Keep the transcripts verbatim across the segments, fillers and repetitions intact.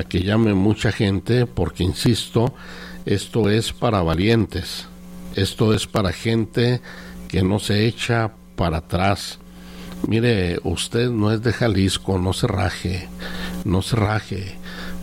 que llame mucha gente, porque insisto, esto es para valientes, esto es para gente que no se echa para atrás. Mire, usted no es de Jalisco, no se raje, no se raje.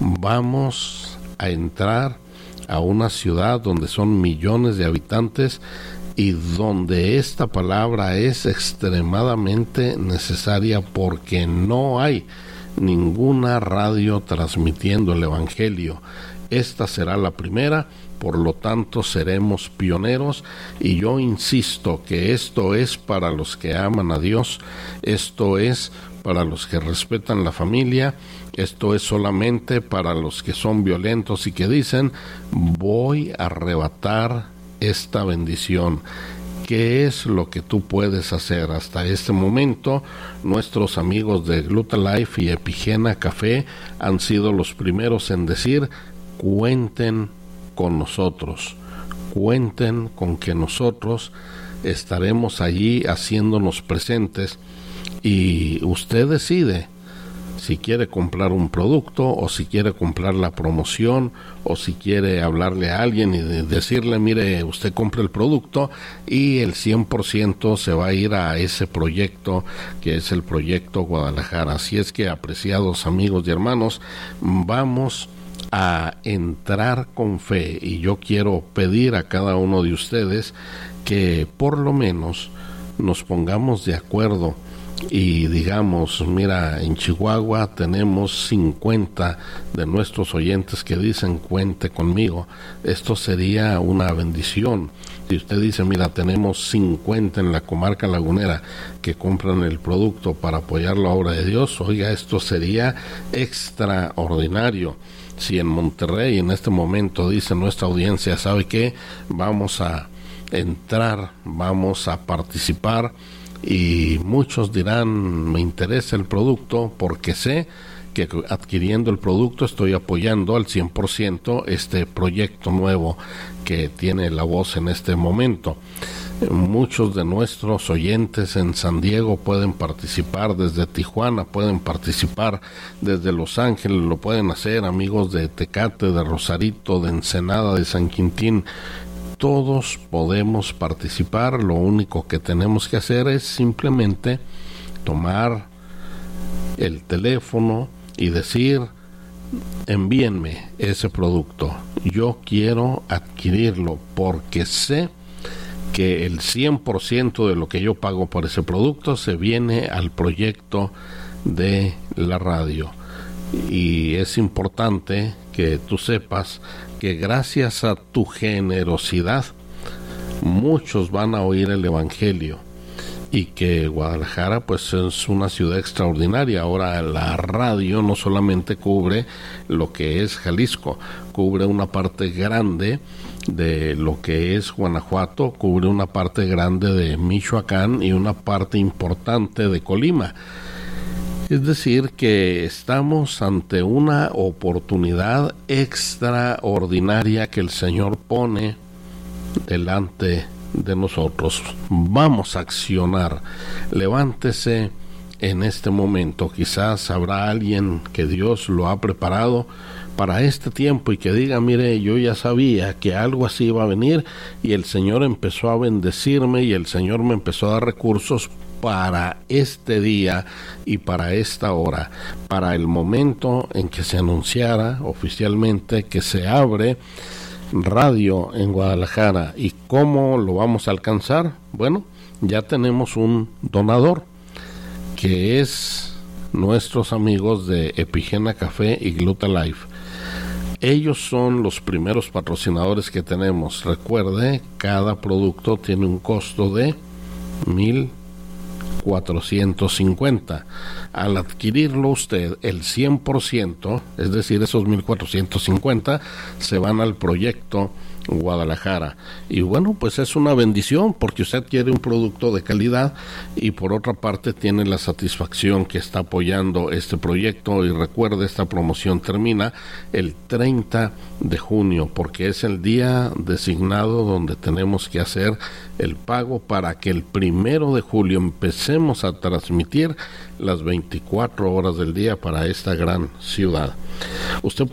Vamos a entrar a una ciudad donde son millones de habitantes y donde esta palabra es extremadamente necesaria, porque no hay ninguna radio transmitiendo el Evangelio. Esta será la primera, por lo tanto seremos pioneros, y yo insisto que esto es para los que aman a Dios, esto es para los que respetan la familia, esto es solamente para los que son violentos y que dicen: voy a arrebatar esta bendición. ¿Qué es lo que tú puedes hacer? Hasta este momento, nuestros amigos de Glutalife y Epigena Café han sido los primeros en decir: cuenten con nosotros, cuenten con que nosotros estaremos allí haciéndonos presentes, y usted decide si quiere comprar un producto, o si quiere comprar la promoción, o si quiere hablarle a alguien y de decirle: mire, usted compre el producto y el cien por ciento se va a ir a ese proyecto, que es el Proyecto Guadalajara. Así es que, apreciados amigos y hermanos, vamos a entrar con fe, y yo quiero pedir a cada uno de ustedes que por lo menos nos pongamos de acuerdo y digamos: mira, en Chihuahua tenemos cincuenta de nuestros oyentes que dicen: cuente conmigo. Esto sería una bendición. Si usted dice: mira, tenemos cincuenta en la comarca lagunera que compran el producto para apoyar la obra de Dios, oiga, esto sería extraordinario. Si en Monterrey en este momento dice nuestra audiencia: ¿sabe qué? Vamos a entrar, vamos a participar, y muchos dirán: me interesa el producto porque sé que adquiriendo el producto estoy apoyando al cien por ciento este proyecto nuevo que tiene La Voz en este momento. Muchos de nuestros oyentes en San Diego pueden participar, desde Tijuana pueden participar, desde Los Ángeles lo pueden hacer, amigos de Tecate, de Rosarito, de Ensenada, de San Quintín. Todos podemos participar. Lo único que tenemos que hacer es simplemente tomar el teléfono y decir: envíenme ese producto, yo quiero adquirirlo, porque sé que el cien por ciento de lo que yo pago por ese producto se viene al proyecto de la radio. Y es importante que tú sepas que gracias a tu generosidad muchos van a oír el Evangelio, y que Guadalajara pues es una ciudad extraordinaria. Ahora la radio no solamente cubre lo que es Jalisco, cubre una parte grande de lo que es Guanajuato, cubre una parte grande de Michoacán y una parte importante de Colima. Es decir, que estamos ante una oportunidad extraordinaria que el Señor pone delante de nosotros. Vamos a accionar. Levántese en este momento. Quizás habrá alguien que Dios lo ha preparado para este tiempo y que diga: mire, yo ya sabía que algo así iba a venir, y el Señor empezó a bendecirme, y el Señor me empezó a dar recursos para este día y para esta hora, para el momento en que se anunciara oficialmente que se abre radio en Guadalajara. ¿Y cómo lo vamos a alcanzar? Bueno, ya tenemos un donador, que es nuestros amigos de Epigena Café y Glutalife. Ellos son los primeros patrocinadores que tenemos. Recuerde, cada producto tiene un costo de mil cuatrocientos cincuenta. Al adquirirlo usted, el cien por ciento, es decir, esos mil cuatrocientos cincuenta, se van al proyecto Guadalajara. Y bueno, pues es una bendición, porque usted quiere un producto de calidad, y por otra parte tiene la satisfacción que está apoyando este proyecto. Y recuerde, esta promoción termina el treinta de junio, porque es el día designado donde tenemos que hacer el pago para que el primero de julio empecemos a transmitir las veinticuatro horas del día para esta gran ciudad. Usted